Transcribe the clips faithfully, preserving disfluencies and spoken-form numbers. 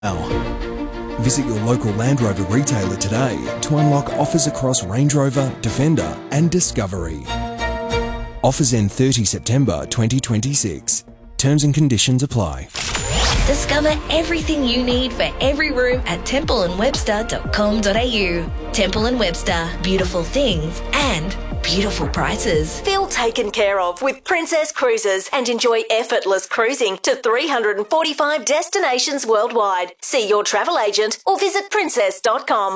Now, visit your local Land Rover retailer today to unlock offers across Range Rover, Defender and Discovery. Offers end thirtieth September twenty twenty-six. Terms and conditions apply. Discover everything you need for every room at temple and webster dot com dot a u. Temple and Webster, beautiful things and beautiful prices. Feel taken care of with Princess Cruises and enjoy effortless cruising to three hundred forty-five destinations worldwide. See your travel agent or visit princess dot com.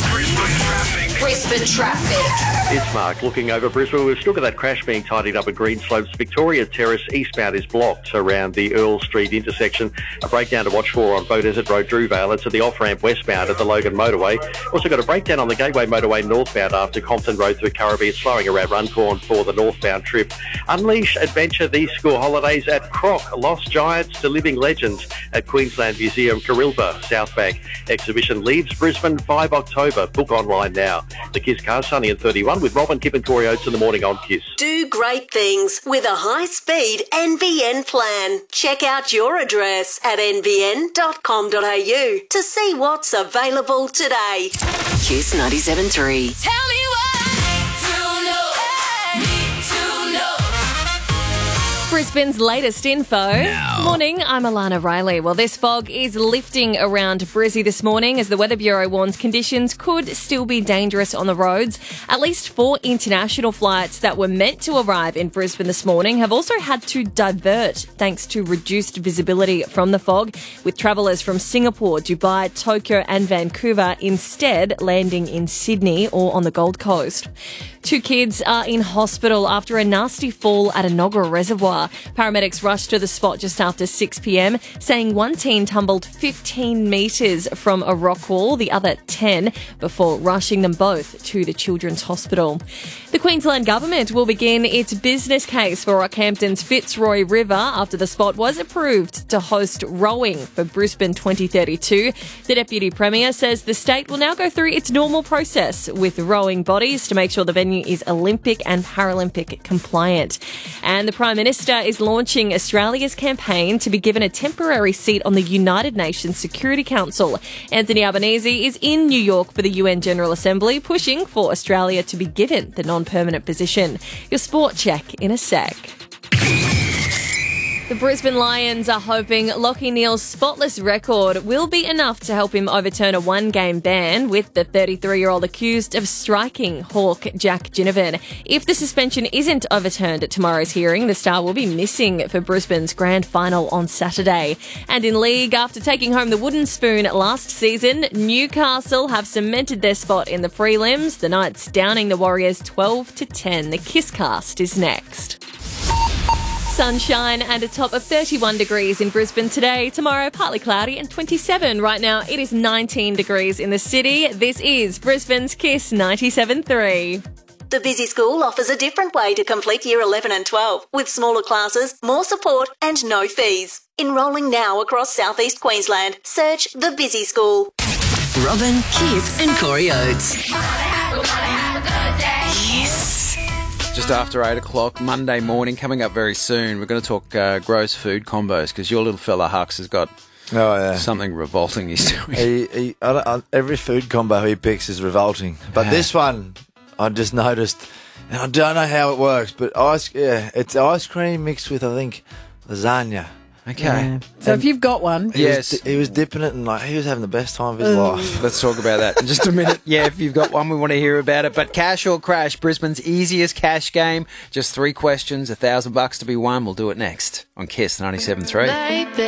Brisbane traffic. It's Mark looking over Brisbane. We've still got that crash being tidied up at Greenslopes. Victoria Terrace eastbound is blocked around the Earl Street intersection. A breakdown to watch for on Beaudesert Road, Drewvale. It's at the off-ramp westbound at the Logan Motorway. Also got a breakdown on the Gateway Motorway northbound after Compton Road through Currabee. It's slowing around Runcorn for the northbound trip. Unleash adventure these school holidays at Croc, Lost Giants to Living Legends at Queensland Museum, Carilba, Southbank. Exhibition leaves Brisbane five October. Book online now. The Kiss Car, Sunny and thirty-one with Robin, Kip and Corey Oates in the morning on Kiss. Do great things with a high-speed N V N plan. Check out your address at n v n dot com dot a u to see what's available today. Kiss ninety-seven point three. Tell me what to know. Need to know. Brisbane's latest info. Now. Morning, I'm Alana Riley. Well, this fog is lifting around Brizzy this morning as the Weather Bureau warns conditions could still be dangerous on the roads. At least four international flights that were meant to arrive in Brisbane this morning have also had to divert thanks to reduced visibility from the fog, with travellers from Singapore, Dubai, Tokyo and Vancouver instead landing in Sydney or on the Gold Coast. Two kids are in hospital after a nasty fall at a Noggara reservoir. Paramedics rushed to the spot just after six p m, saying one teen tumbled fifteen metres from a rock wall, the other ten, before rushing them both to the Children's Hospital. The Queensland Government will begin its business case for Rockhampton's Fitzroy River after the spot was approved to host rowing for Brisbane twenty thirty-two. The Deputy Premier says the state will now go through its normal process with rowing bodies to make sure the venue is Olympic and Paralympic compliant. And the Prime Minister is launching Australia's campaign to be given a temporary seat on the United Nations Security Council. Anthony Albanese is in New York for the U N General Assembly, pushing for Australia to be given the non-permanent position. Your sport check in a sec. The Brisbane Lions are hoping Lachie Neale's spotless record will be enough to help him overturn a one-game ban, with the thirty-three-year-old accused of striking Hawk Jack Ginnivan. If the suspension isn't overturned at tomorrow's hearing, the star will be missing for Brisbane's grand final on Saturday. And in league, after taking home the wooden spoon last season, Newcastle have cemented their spot in the prelims. The Knights downing the Warriors twelve to ten. The Kisscast is next. Sunshine and a top of thirty-one degrees in Brisbane today. Tomorrow, partly cloudy and twenty-seven. Right now, it is nineteen degrees in the city. This is Brisbane's Kiss ninety-seven point three. The Busy School offers a different way to complete Year eleven and twelve, with smaller classes, more support and no fees. Enrolling now across southeast Queensland. Search The Busy School. Robin, Kip and Corey Oates. Just after eight o'clock, Monday morning, coming up very soon. We're going to talk uh, gross food combos, because your little fella Hux has got oh, yeah. something revolting he's doing. He, he, I don't, I, every food combo he picks is revolting. But Yeah. this one, I just noticed, and I don't know how it works, but ice, yeah, it's ice cream mixed with, I think, lasagna. Okay. Yeah. So And if you've got one, He Yes. was, di- he was dipping it, and like he was having the best time of his life. Let's talk about that in just a minute. Yeah, if you've got one, we want to hear about it. But Cash or Crash, Brisbane's easiest cash game. Just three questions, a thousand bucks to be won. We'll do it next on Kiss ninety-seven point three. Baby.